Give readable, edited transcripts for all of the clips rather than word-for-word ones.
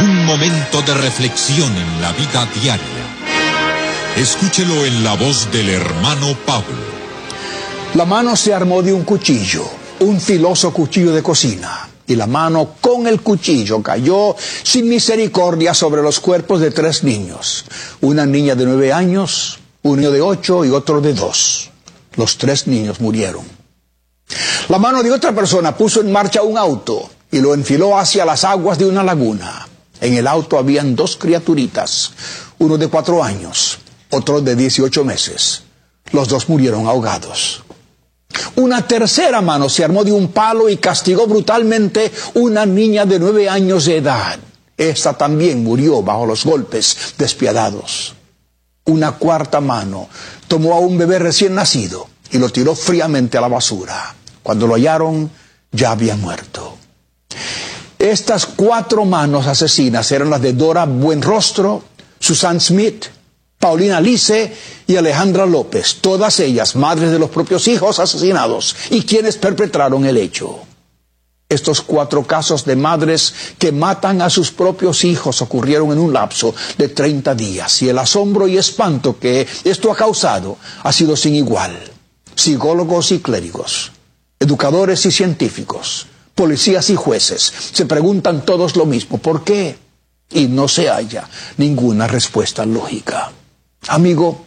Un momento de reflexión en la vida diaria. Escúchelo en la voz del hermano Pablo. La mano se armó de un cuchillo, un filoso cuchillo de cocina, y la mano con el cuchillo cayó sin misericordia sobre los cuerpos de 3 niños. Una niña de 9 años, un niño de 8 y otro de 2. Los 3 niños murieron. La mano de otra persona puso en marcha un auto y lo enfiló hacia las aguas de una laguna. En el auto habían 2 criaturitas, uno de 4 años, otro de 18 meses. Los 2 murieron ahogados. Una tercera mano se armó de un palo y castigó brutalmente una niña de 9 años de edad. Esta también murió bajo los golpes despiadados. Una cuarta mano tomó a un bebé recién nacido y lo tiró fríamente a la basura. Cuando lo hallaron, ya había muerto. Estas 4 manos asesinas eran las de Dora Buenrostro, Susan Smith, Paulina Lice y Alejandra López, todas ellas madres de los propios hijos asesinados y quienes perpetraron el hecho. Estos 4 casos de madres que matan a sus propios hijos ocurrieron en un lapso de 30 días y el asombro y espanto que esto ha causado ha sido sin igual. Psicólogos y clérigos, educadores y científicos, policías y jueces se preguntan todos lo mismo: ¿por qué? Y no se halla ninguna respuesta lógica. Amigo,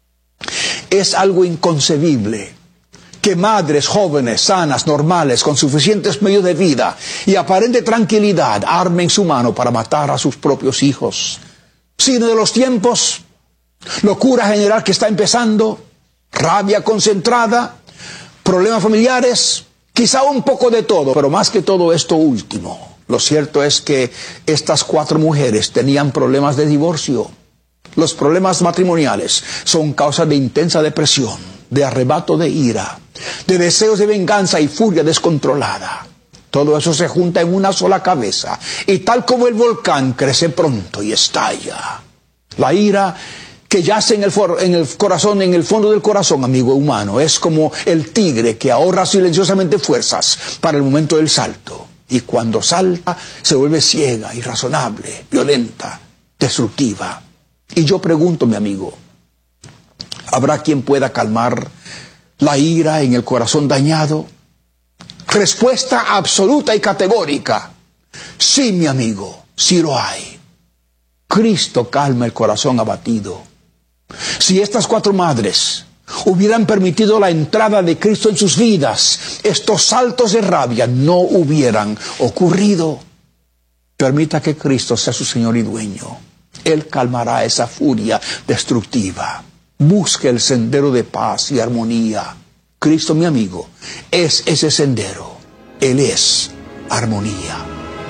es algo inconcebible que madres jóvenes, sanas, normales, con suficientes medios de vida y aparente tranquilidad armen su mano para matar a sus propios hijos. Signo de los tiempos, locura general que está empezando, rabia concentrada, problemas familiares, quizá un poco de todo, pero más que todo esto último. Lo cierto es que estas 4 mujeres tenían problemas de divorcio. Los problemas matrimoniales son causa de intensa depresión, de arrebato de ira, de deseos de venganza y furia descontrolada. Todo eso se junta en una sola cabeza y tal como el volcán crece pronto y estalla. La ira que yace en el corazón, en el fondo del corazón, amigo humano, es como el tigre que ahorra silenciosamente fuerzas para el momento del salto. Y cuando salta, se vuelve ciega, irrazonable, violenta, destructiva. Y yo pregunto, mi amigo, ¿habrá quien pueda calmar la ira en el corazón dañado? Respuesta absoluta y categórica: sí, mi amigo, sí lo hay. Cristo calma el corazón abatido. Si estas 4 madres hubieran permitido la entrada de Cristo en sus vidas, estos saltos de rabia no hubieran ocurrido. Permita que Cristo sea su Señor y dueño. Él calmará esa furia destructiva. Busque el sendero de paz y armonía. Cristo, mi amigo, es ese sendero. Él es armonía.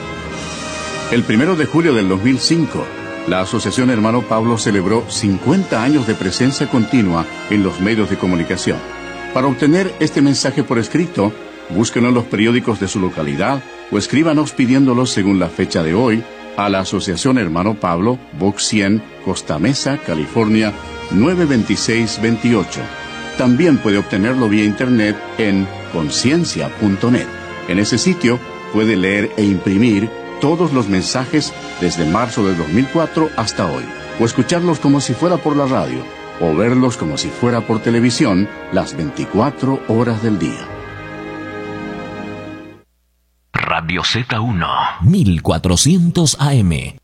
El 1 de julio del 2005, la Asociación Hermano Pablo celebró 50 años de presencia continua en los medios de comunicación. Para obtener este mensaje por escrito, búsquenos en los periódicos de su localidad o escríbanos pidiéndolos según la fecha de hoy a la Asociación Hermano Pablo, Box 100, Costa Mesa, California, 92628. También puede obtenerlo vía internet en conciencia.net. En ese sitio puede leer e imprimir todos los mensajes desde marzo de 2004 hasta hoy, o escucharlos como si fuera por la radio, o verlos como si fuera por televisión las 24 horas del día. Radio Z1 1400 AM.